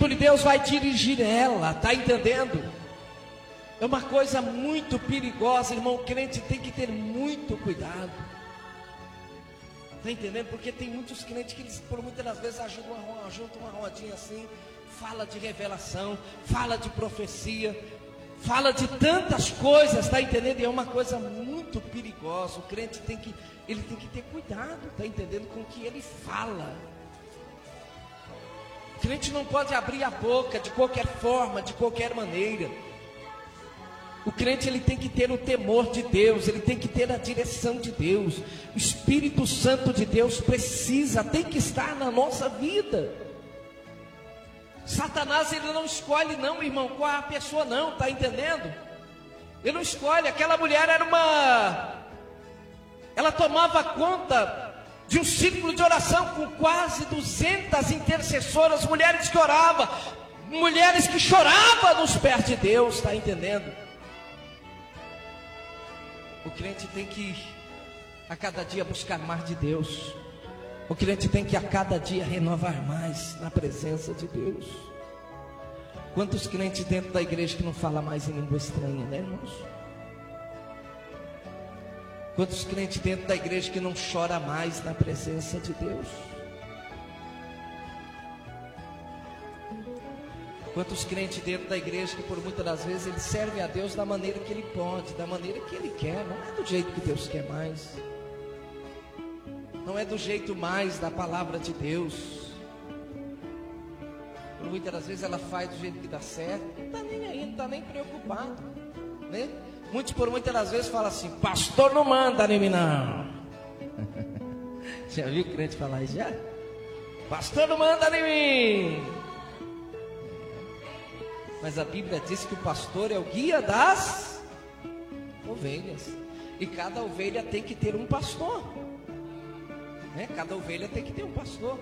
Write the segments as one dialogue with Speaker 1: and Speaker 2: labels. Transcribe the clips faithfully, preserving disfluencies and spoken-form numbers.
Speaker 1: Espírito de Deus vai dirigir ela, está entendendo? É uma coisa muito perigosa, irmão. O crente tem que ter muito cuidado. Está entendendo? Porque tem muitos crentes que eles, por muitas das vezes, ajudam uma, juntam uma rodinha assim, fala de revelação, fala de profecia, fala de tantas coisas, está entendendo? E é uma coisa muito perigosa. O crente tem que, ele tem que ter cuidado, está entendendo? Com o que ele fala. O crente não pode abrir a boca de qualquer forma, de qualquer maneira. O crente ele tem que ter o temor de Deus, ele tem que ter a direção de Deus. O Espírito Santo de Deus precisa, tem que estar na nossa vida. Satanás ele não escolhe não, irmão, qual é a pessoa não, está entendendo? Ele não escolhe. Aquela mulher era uma... ela tomava conta de um círculo de oração com quase duzentas intercessoras, mulheres que oravam, mulheres que choravam nos pés de Deus, está entendendo? O crente tem que a cada dia buscar mais de Deus. O crente tem que a cada dia renovar mais na presença de Deus. Quantos crentes dentro da igreja que não falam mais em língua estranha, né, irmãos? Quantos crentes dentro da igreja que não chora mais na presença de Deus? Quantos crentes dentro da igreja que por muitas das vezes ele serve a Deus da maneira que ele pode, da maneira que ele quer, não é do jeito que Deus quer mais, não é do jeito mais da palavra de Deus. Por muitas das vezes ela faz do jeito que dá certo, não está nem aí, não está nem preocupado, né? Muitos por muitas das vezes falam assim: pastor não manda em mim não. Já viu o crente falar isso já? Pastor não manda em mim. Mas a Bíblia diz que o pastor é o guia das ovelhas. E cada ovelha tem que ter um pastor, né? Cada ovelha tem que ter um pastor.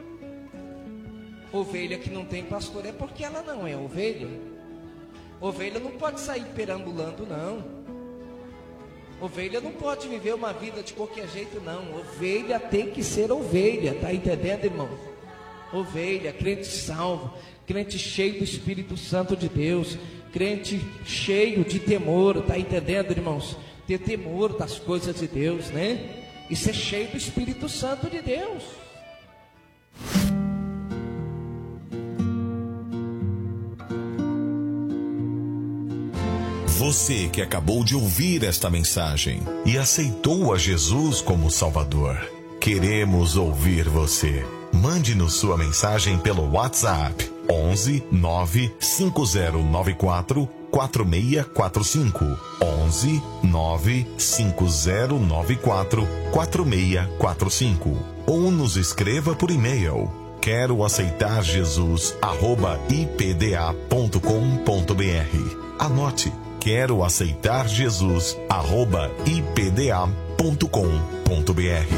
Speaker 1: Ovelha que não tem pastor é porque ela não é ovelha. Ovelha não pode sair perambulando não. Ovelha não pode viver uma vida de qualquer jeito não. Ovelha tem que ser ovelha, tá entendendo, irmão? Ovelha, crente salvo, crente cheio do Espírito Santo de Deus, crente cheio de temor, está entendendo, irmãos? Ter temor das coisas de Deus, né? E ser cheio do Espírito Santo de Deus.
Speaker 2: Você que acabou de ouvir esta mensagem e aceitou a Jesus como Salvador, queremos ouvir você. Mande-nos sua mensagem pelo WhatsApp onze nove cinco zero nove quatro quatro seis quatro cinco onze nove cinco zero nove quatro quatro seis quatro cinco ou nos escreva por e-mail quero aceitar Jesus arroba i p d a ponto com ponto b r. Anote: quero aceitar Jesus arroba i p d a ponto com ponto b r.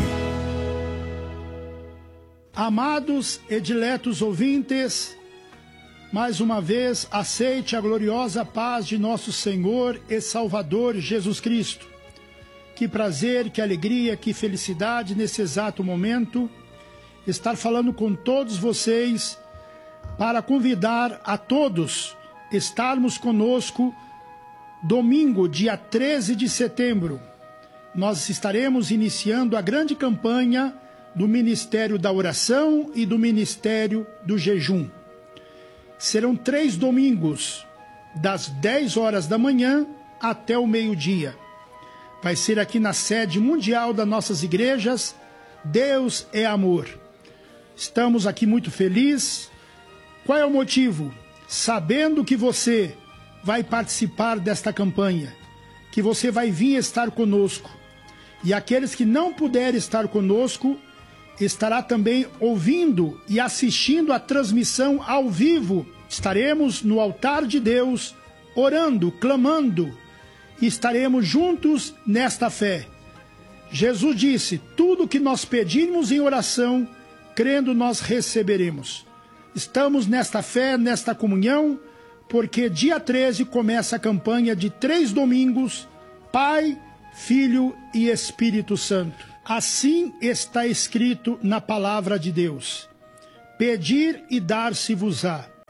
Speaker 3: Amados e diletos ouvintes, mais uma vez aceite a gloriosa paz de nosso Senhor e Salvador Jesus Cristo. Que prazer, que alegria, que felicidade nesse exato momento estar falando com todos vocês para convidar a todos estarmos conosco domingo, dia treze de setembro. Nós estaremos iniciando a grande campanha do Ministério da Oração e do Ministério do Jejum. Serão três domingos, das dez horas da manhã até o meio-dia. Vai ser aqui na sede mundial das nossas igrejas, Deus é Amor. Estamos aqui muito felizes. Qual é o motivo? Sabendo que você vai participar desta campanha, que você vai vir estar conosco. E aqueles que não puderem estar conosco, estará também ouvindo e assistindo a transmissão ao vivo. Estaremos no altar de Deus, orando, clamando, e estaremos juntos nesta fé. Jesus disse: tudo que nós pedirmos em oração, crendo nós receberemos. Estamos nesta fé, nesta comunhão, porque dia treze começa a campanha de três domingos, Pai, Filho e Espírito Santo. Assim está escrito na palavra de Deus: pedir e dar-se-vos-á,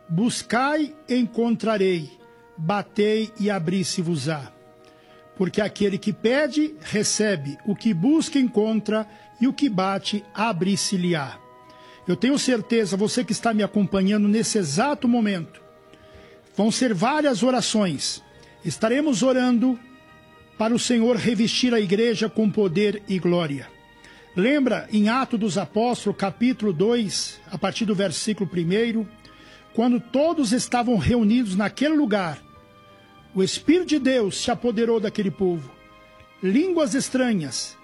Speaker 3: buscai, encontrarei, batei e abri-se-vos-á. Porque aquele que pede, recebe, o que busca, encontra, e o que bate, abre-se-lhe-á. Eu tenho certeza, você que está me acompanhando nesse exato momento, vão ser várias orações. Estaremos orando para o Senhor revestir a igreja com poder e glória. Lembra em Atos dos Apóstolos, capítulo dois, a partir do versículo primeiro, quando todos estavam reunidos naquele lugar, o Espírito de Deus se apoderou daquele povo. Línguas estranhas,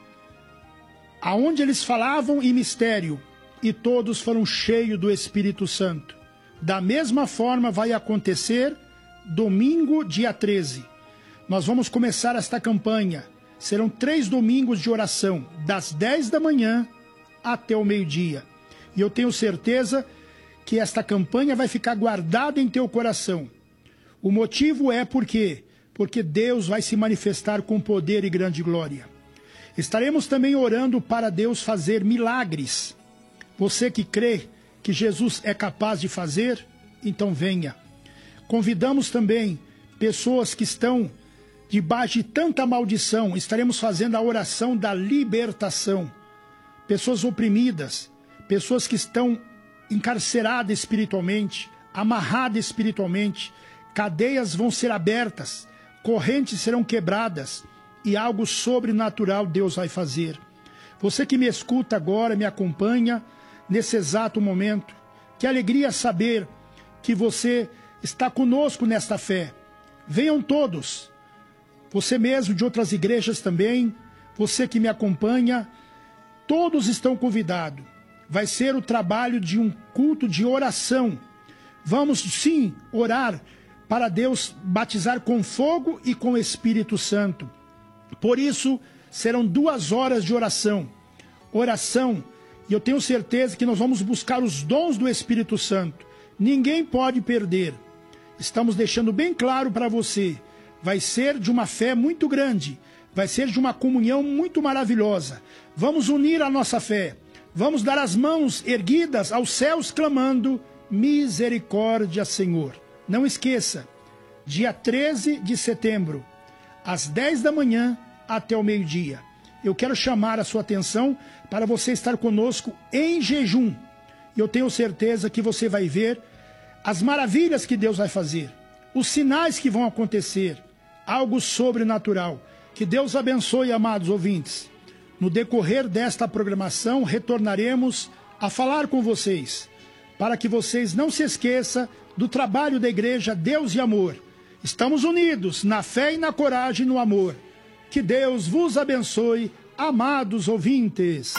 Speaker 3: aonde eles falavam em mistério, e todos foram cheios do Espírito Santo. Da mesma forma vai acontecer domingo, dia treze. Nós vamos começar esta campanha. Serão três domingos de oração, das dez da manhã até o meio-dia. E eu tenho certeza que esta campanha vai ficar guardada em teu coração. O motivo é porque, porque Deus vai se manifestar com poder e grande glória. Estaremos também orando para Deus fazer milagres. Você que crê que Jesus é capaz de fazer, então venha. Convidamos também pessoas que estão debaixo de tanta maldição. Estaremos fazendo a oração da libertação. Pessoas oprimidas, pessoas que estão encarceradas espiritualmente, amarradas espiritualmente. Cadeias vão ser abertas, correntes serão quebradas e algo sobrenatural Deus vai fazer. Você que me escuta agora, me acompanha nesse exato momento, que alegria saber que você está conosco nesta fé. Venham todos, você mesmo de outras igrejas também, você que me acompanha, todos estão convidados. Vai ser o trabalho de um culto de oração. Vamos sim orar para Deus batizar com fogo e com Espírito Santo. Por isso, serão duas horas de oração. Oração, e eu tenho certeza que nós vamos buscar os dons do Espírito Santo. Ninguém pode perder. Estamos deixando bem claro para você. Vai ser de uma fé muito grande. Vai ser de uma comunhão muito maravilhosa. Vamos unir a nossa fé. Vamos dar as mãos erguidas aos céus clamando: misericórdia, Senhor. Não esqueça, dia treze de setembro, às dez da manhã até o meio-dia. Eu quero chamar a sua atenção para você estar conosco em jejum. E eu tenho certeza que você vai ver as maravilhas que Deus vai fazer, os sinais que vão acontecer, algo sobrenatural. Que Deus abençoe, amados ouvintes. No decorrer desta programação, retornaremos a falar com vocês, para que vocês não se esqueçam do trabalho da igreja Deus e Amor. Estamos unidos na fé e na coragem e no amor. Que Deus vos abençoe, amados ouvintes.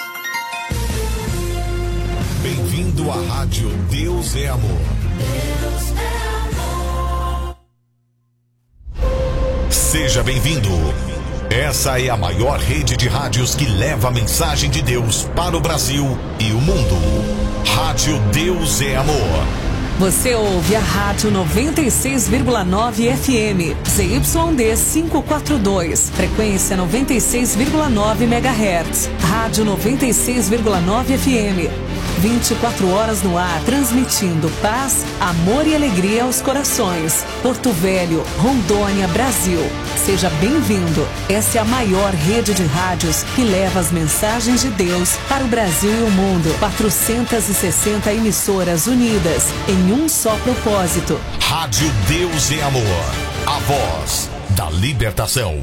Speaker 2: Bem-vindo à Rádio Deus é Amor. Deus é amor. Seja bem-vindo. Essa é a maior rede de rádios que leva a mensagem de Deus para o Brasil e o mundo. Rádio Deus é Amor.
Speaker 4: Você ouve a Rádio noventa e seis vírgula nove F M, Z Y D quinhentos e quarenta e dois, frequência noventa e seis vírgula nove megahertz. Rádio noventa e seis vírgula nove F M, vinte e quatro horas no ar, transmitindo paz, amor e alegria aos corações. Porto Velho, Rondônia, Brasil. Seja bem-vindo. Essa é a maior rede de rádios que leva as mensagens de Deus para o Brasil e o mundo. quatrocentas e sessenta emissoras unidas em um só propósito.
Speaker 2: Rádio Deus é Amor, a voz da libertação.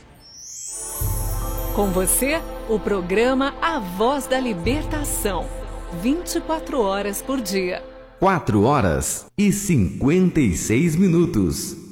Speaker 4: Com você, o programa A Voz da Libertação. vinte e quatro horas por dia.
Speaker 5: quatro horas e cinquenta e seis minutos.